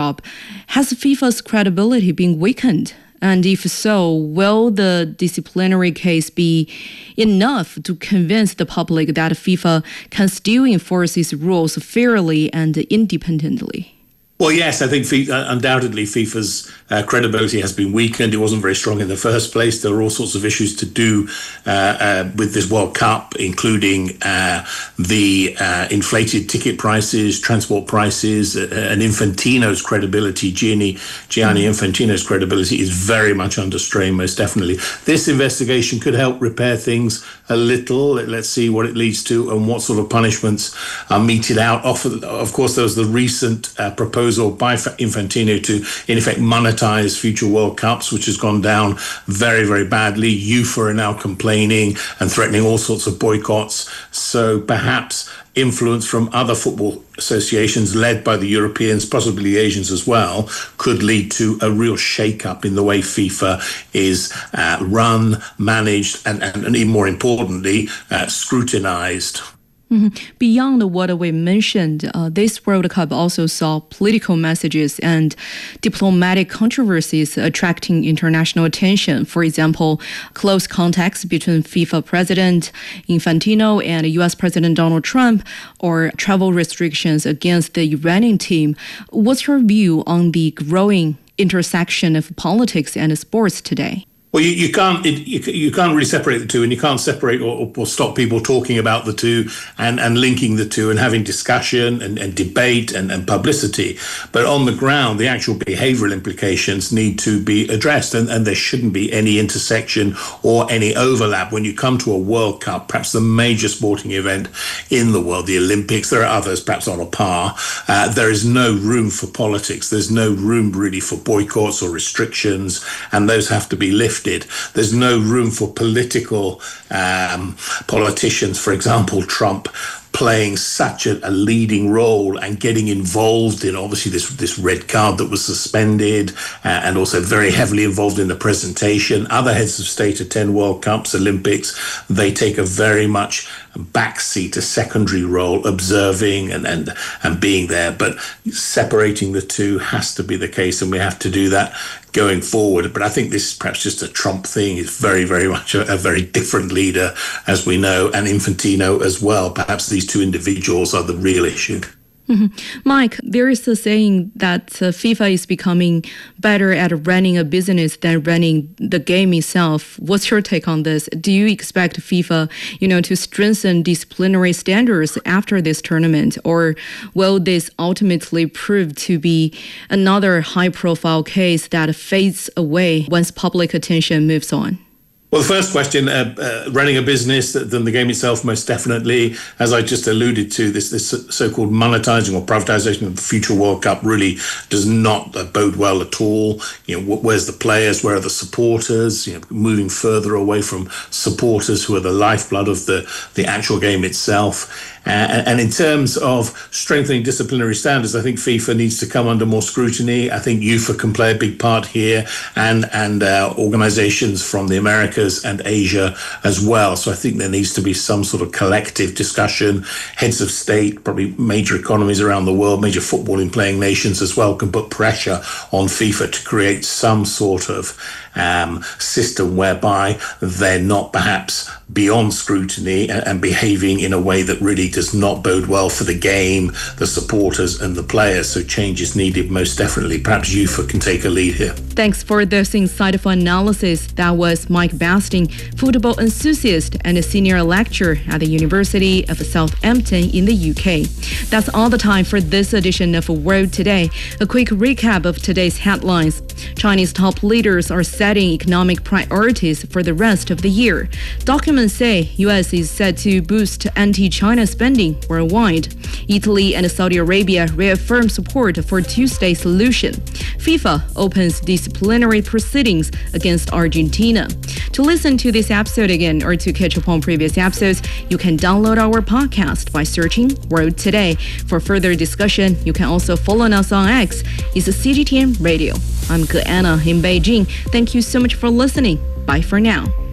Cup, has FIFA's credibility been weakened? And if so, will the disciplinary case be enough to convince the public that FIFA can still enforce its rules fairly and independently? Well, yes, I think undoubtedly FIFA's credibility has been weakened. It wasn't very strong in the first place. There are all sorts of issues to do with this World Cup, including the inflated ticket prices, transport prices, and Infantino's credibility, Gianni Infantino's credibility is very much under strain, most definitely. This investigation could help repair things a little. Let's see what it leads to and what sort of punishments are meted out. Of course, there was the recent proposal by Infantino to, in effect, monetize future World Cups, which has gone down very, very badly. UEFA are now complaining and threatening all sorts of boycotts. So perhaps influence from other football associations led by the Europeans, possibly the Asians as well, could lead to a real shake-up in the way FIFA is run, managed, and even more importantly, scrutinized. Mm-hmm. Beyond what we mentioned, this World Cup also saw political messages and diplomatic controversies attracting international attention. For example, close contacts between FIFA President Infantino and US President Donald Trump, or travel restrictions against the Iranian team. What's your view on the growing intersection of politics and sports today? Well, you can't really separate the two, and you can't separate or stop people talking about the two and linking the two and having discussion and debate and publicity. But on the ground, the actual behavioral implications need to be addressed, and there shouldn't be any intersection or any overlap. When you come to a World Cup, perhaps the major sporting event in the world, the Olympics, there are others perhaps on a par, there is no room for politics. There's no room really for boycotts or restrictions, and those have to be lifted. There's no room for political politicians, for example, Trump, playing such a leading role and getting involved in obviously this red card that was suspended, and also very heavily involved in the presentation. Other heads of state attend World Cups, Olympics. They take a very much backseat, a secondary role, observing and being there. But separating the two has to be the case, and we have to do that going forward. But I think this is perhaps just a Trump thing. He's very, very much a very different leader, as we know, and Infantino as well. Perhaps these two individuals are the real issue. Mm-hmm. Mike, there is a saying that FIFA is becoming better at running a business than running the game itself. What's your take on this? Do you expect FIFA, to strengthen disciplinary standards after this tournament, or will this ultimately prove to be another high-profile case that fades away once public attention moves on? Well, the first question, running a business, then the game itself, most definitely. As I just alluded to, this so-called monetizing or privatization of the future World Cup really does not bode well at all. Where's the players? Where are the supporters? Moving further away from supporters who are the lifeblood of the actual game itself. And in terms of strengthening disciplinary standards, I think FIFA needs to come under more scrutiny. I think UEFA can play a big part here, and organizations from the Americas and Asia as well. So I think there needs to be some sort of collective discussion. Heads of state, probably major economies around the world, major footballing playing nations as well, can put pressure on FIFA to create some sort of system whereby they're not perhaps beyond scrutiny and behaving in a way that really does not bode well for the game, the supporters and the players. So change is needed, most definitely. Perhaps UEFA can take a lead here. Thanks for this insightful analysis. That was Mike Basting, football enthusiast and a senior lecturer at the University of Southampton in the UK. That's all the time for this edition of World Today. A quick recap of today's headlines. Chinese top leaders are setting economic priorities for the rest of the year. Documents say U.S. is set to boost anti-China spending worldwide. Italy and Saudi Arabia reaffirm support for two-state solution. FIFA opens disciplinary proceedings against Argentina. To listen to this episode again or to catch up on previous episodes, you can download our podcast by searching World Today. For further discussion, you can also follow us on X. It's CGTN Radio. I'm Anna in Beijing. Thank you so much for listening. Bye for now.